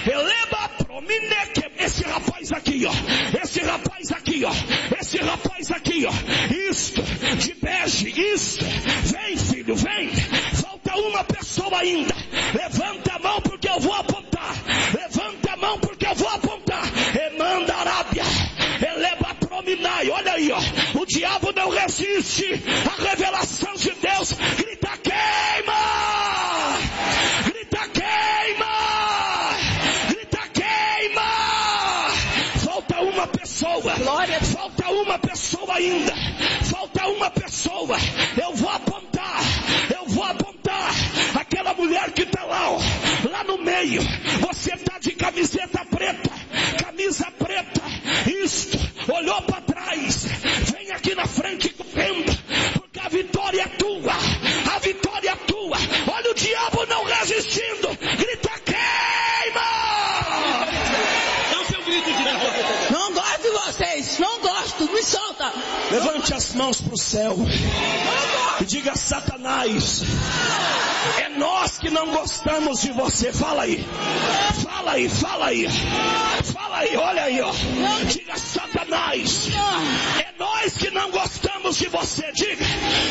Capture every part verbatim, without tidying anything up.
Eleba promineque. Esse rapaz aqui, ó. Esse rapaz aqui, ó. Esse rapaz aqui, ó. Isto, de bege, isto. Vem, filho, vem. Falta uma pessoa ainda. Levanta a mão porque eu vou apontar. Levanta a mão porque eu vou apontar. Emanda Arábia. Eleba prominai. Olha aí, ó. O diabo não resiste à revelação de Deus. Grita queima! Grita queima! Grita queima! Falta uma pessoa. Glória. Falta uma pessoa ainda. Falta uma pessoa. Eu vou apontar. Eu vou apontar. Aquela mulher que está lá, ó, lá no meio. Você está de camiseta preta. Camisa preta. Isto. Olhou para trás. Vem aqui na frente correndo. Porque a vitória é tua. A vitória é tua. Olha o diabo não resistindo. Grita queima! Dá o seu grito de Não gosto de vocês. Não gosto. Me solta. Levante as mãos para o céu. E diga: Satanás, é nós que não gostamos de você. Fala aí. Fala aí, fala aí. Fala aí, olha aí, ó. Diga: Satanás, é nós que não gostamos de você. Diga: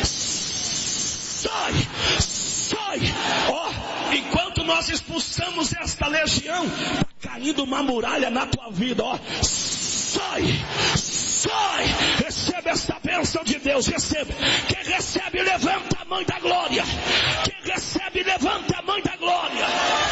sai, sai. Ó, enquanto nós expulsamos esta legião, tá caindo uma muralha na tua vida, ó. Sai, sai. Receba esta bênção de Deus. Receba. Quem recebe, levanta a mãe da glória. Quem recebe, levanta a mãe da glória.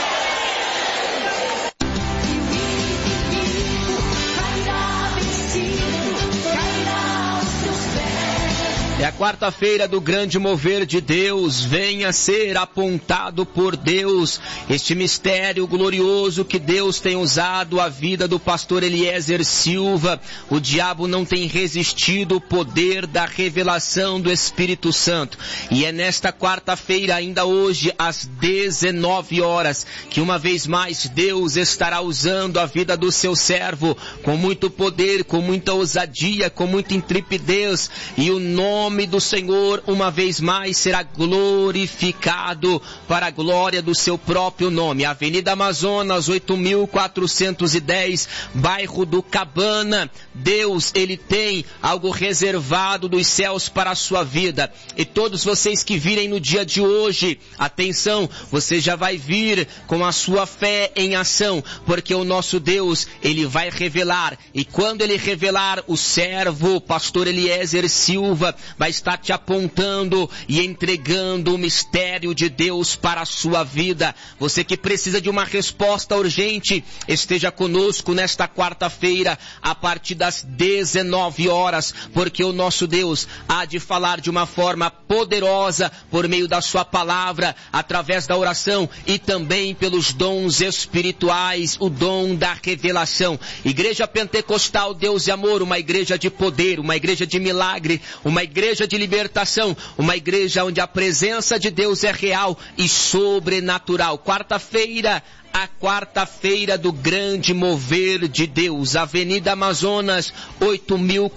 É a quarta-feira do grande mover de Deus. Venha ser apontado por Deus este mistério glorioso que Deus tem usado a vida do pastor Eliezer Silva. O diabo não tem resistido o poder da revelação do Espírito Santo. E é nesta quarta-feira, ainda hoje, às dezenove horas, que uma vez mais Deus estará usando a vida do seu servo com muito poder, com muita ousadia, com muita intrepidez. E o nome O nome do Senhor uma vez mais será glorificado para a glória do seu próprio nome. Avenida Amazonas, oito mil quatrocentos e dez, bairro do Cabana. Deus, Ele tem algo reservado dos céus para a sua vida. E todos vocês que virem no dia de hoje, atenção, você já vai vir com a sua fé em ação, porque o nosso Deus, Ele vai revelar. E quando Ele revelar, o servo, o pastor Eliezer Silva, vai estar te apontando e entregando o mistério de Deus para a sua vida. Você que precisa de uma resposta urgente, esteja conosco nesta quarta-feira, a partir das dezenove horas, porque o nosso Deus há de falar de uma forma poderosa, por meio da sua palavra, através da oração e também pelos dons espirituais, o dom da revelação. Igreja Pentecostal Deus e Amor, uma igreja de poder, uma igreja de milagre, uma igreja de libertação, uma igreja onde a presença de Deus é real e sobrenatural. Quarta-feira, a quarta-feira do grande mover de Deus. Avenida Amazonas, oito mil